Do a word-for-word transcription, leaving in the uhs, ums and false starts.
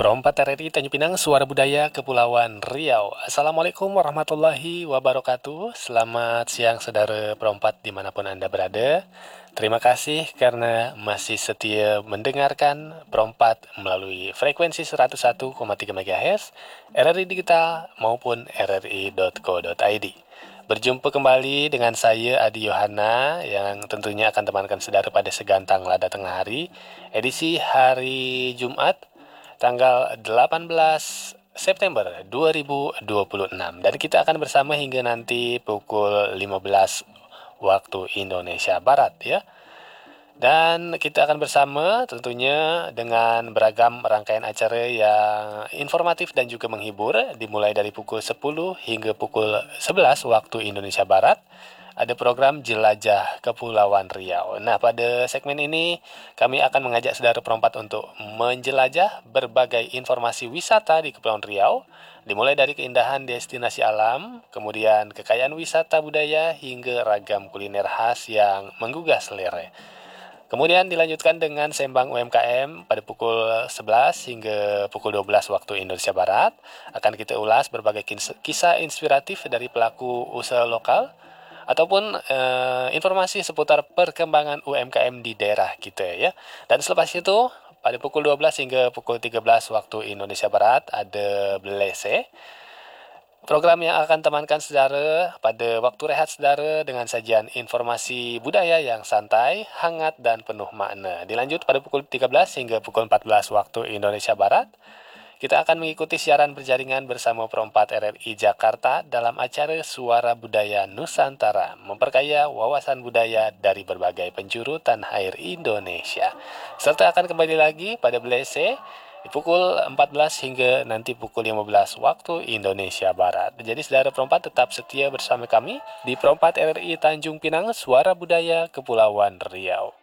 Perompat R R I Tanjung Pinang, Suara Budaya Kepulauan Riau. Assalamualaikum warahmatullahi wabarakatuh. Selamat siang saudara perompat dimanapun Anda berada. Terima kasih karena masih setia mendengarkan perompat melalui frekuensi seratus satu koma tiga MHz, R R I Digital maupun r r i dot co dot i d. Berjumpa kembali dengan saya Adi Yohana yang tentunya akan temankan saudara pada segantang lada tengah hari, edisi hari Jumat tanggal delapan belas September dua ribu dua puluh enam, dan kita akan bersama hingga nanti pukul lima belas waktu Indonesia Barat ya. Dan kita akan bersama tentunya dengan beragam rangkaian acara yang informatif dan juga menghibur, dimulai dari pukul sepuluh hingga pukul sebelas waktu Indonesia Barat. Ada program Jelajah Kepulauan Riau. Nah, pada segmen ini kami akan mengajak saudara perompat untuk menjelajah berbagai informasi wisata di Kepulauan Riau, dimulai dari keindahan destinasi alam, kemudian kekayaan wisata budaya, hingga ragam kuliner khas yang menggugah selera. Kemudian dilanjutkan dengan Sembang U M K M pada pukul sebelas hingga pukul dua belas waktu Indonesia Barat. Akan kita ulas berbagai kisah inspiratif dari pelaku usaha lokal, ataupun eh, informasi seputar perkembangan U M K M di daerah kita ya. Dan selepas itu pada pukul dua belas hingga pukul tiga belas waktu Indonesia Barat ada Belese, program yang akan temankan saudara pada waktu rehat saudara dengan sajian informasi budaya yang santai, hangat dan penuh makna. Dilanjut pada pukul tiga belas hingga pukul empat belas waktu Indonesia Barat. Kita akan mengikuti siaran berjaringan bersama Perompat R R I Jakarta dalam acara Suara Budaya Nusantara, memperkaya wawasan budaya dari berbagai penjuru tanah air Indonesia. Serta akan kembali lagi pada Belese di pukul empat belas hingga nanti pukul lima belas waktu Indonesia Barat. Jadi saudara perompat tetap setia bersama kami di Perompat R R I Tanjung Pinang, Suara Budaya Kepulauan Riau.